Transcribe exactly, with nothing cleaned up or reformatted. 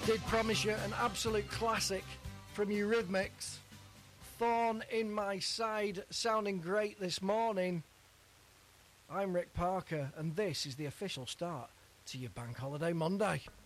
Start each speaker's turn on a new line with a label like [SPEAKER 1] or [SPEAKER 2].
[SPEAKER 1] Did promise you an absolute classic from Eurythmics. Thorn in My Side, sounding great this morning. I'm Rick Parker, and this is the official start to your Bank Holiday Monday.